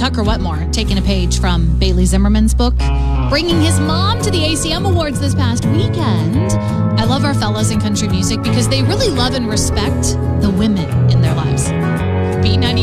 Tucker Wetmore, taking a page from Bailey Zimmerman's book, bringing his mom to the ACM Awards this past weekend. I love our fellas in country music because they really love and respect the women in their lives. B90